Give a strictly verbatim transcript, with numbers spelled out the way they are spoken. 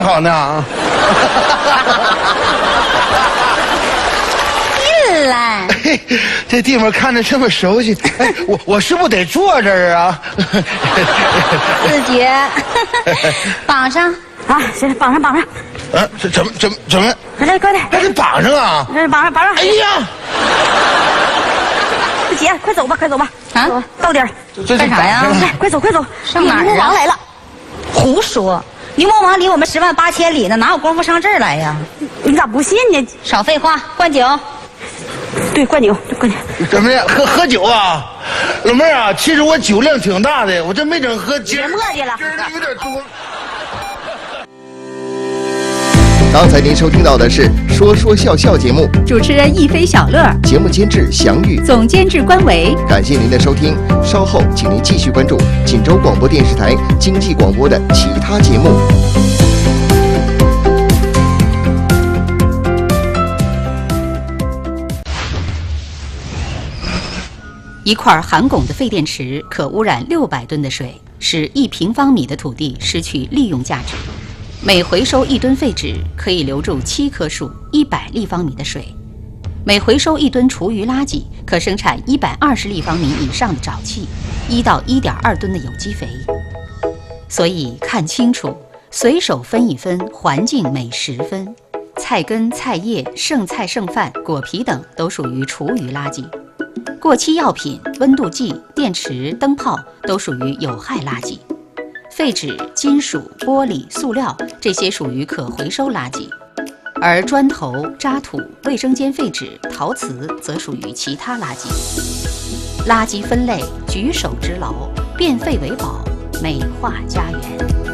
好呢。 进来。 嘿，这地方看着这么熟悉，哎，我我是不是得坐这儿啊？ 自觉。绑上啊，行，绑上绑上。 啊，这怎么怎么怎么？ 来，快点， 还得绑上啊！ 这绑上绑上。 哎呀， 姐，快走吧，快走吧。 啊， 到点儿。 这干啥呀？ 来，快走快走。 上哪儿啊？ 牛魔王来了。 胡说！牛魔王离我们十万八千里呢，哪有功夫上这儿来呀？ 你咋不信呢？ 少废话，灌酒。 对，灌酒，灌酒。 怎么样？喝喝酒啊？老妹儿啊，其实我酒量挺大的，我这没整喝，今儿别磨叽了今儿有点多。 刚才您收听到的是《说说笑笑》节目， 主持人一飞小乐， 节目监制祥玉， 总监制关维。 感谢您的收听，稍后请您继续关注锦州广播电视台经济广播的其他节目。 一块含汞的废电池可污染六百吨的水，使一平方米的土地失去利用价值。每回收一吨废纸，可以留住七棵树、一百立方米的水；每回收一吨厨余垃圾，可生产一百二十立方米以上的沼气，一到一点二吨的有机肥。所以看清楚，随手分一分，环境每十分。菜根、菜叶、剩菜剩饭、果皮等都属于厨余垃圾。过期药品、温度计、电池、灯泡都属于有害垃圾。废纸、金属、玻璃、塑料这些属于可回收垃圾，而砖头、渣土、卫生间废纸、陶瓷则属于其他垃圾。垃圾分类，举手之劳，变废为宝，美化家园。